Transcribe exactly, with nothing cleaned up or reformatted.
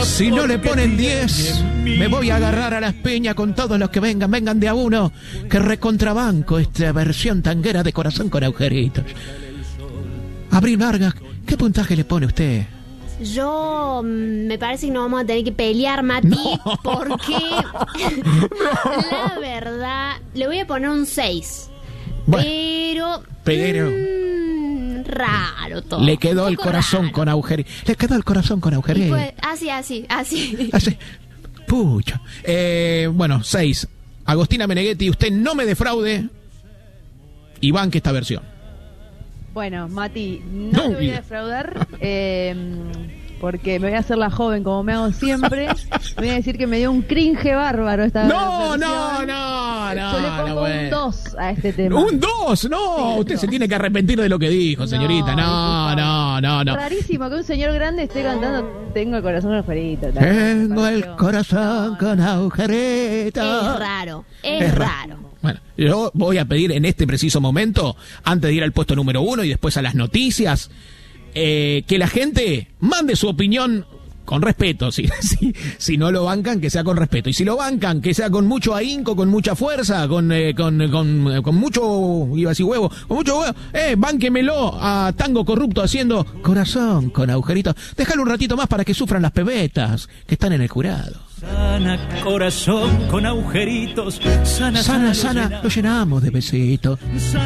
Si no le ponen diez, me voy a agarrar a las piñas con todos los que vengan. Vengan de a uno, que recontrabanco esta versión tanguera de Corazón con Agujeritos. Abril Vargas, ¿qué puntaje le pone usted? Yo mm, me parece que nos vamos a tener que pelear, Mati, No. porque la verdad, le voy a poner un seis. Bueno, pero... pero- mm, raro todo. Le quedó Un el poco corazón raro. con agujeritos. Le quedó el corazón con Y agujeritos. pues, así, así, así. Así. Pucha. Eh, bueno, seis. Agostina Meneghetti, usted no me defraude y banque esta versión. Bueno, Mati, no, No, te voy diga. a defraudar eh, porque me voy a hacer la joven como me hago siempre. Voy a decir que me dio un cringe bárbaro esta No, versión. no, no, no. Yo le pongo no, un bueno. dos a este tema. Un dos, no. Sí, Usted no. se tiene que arrepentir de lo que dijo, señorita. No, no, no, no. Rarísimo que un señor grande esté cantando Tengo el corazón con agujerito. Tengo el corazón con agujeritos. Es raro, es, Es raro. raro. Bueno, yo voy a pedir en este preciso momento, antes de ir al puesto número uno y después a las noticias, eh, que la gente mande su opinión con respeto. Si, si, si no lo bancan, que sea con respeto. Y si lo bancan, que sea con mucho ahínco, con mucha fuerza, con, eh, con, con, con mucho, iba a decir huevo, con mucho huevo. Eh, bánquemelo a Tango Corrupto haciendo Corazón con agujeritos. Déjalo un ratito más para que sufran las pebetas que están en el jurado. Sana, corazón con agujeritos. Sana, Sana, sana, sana, sana. lo llenamos de besitos.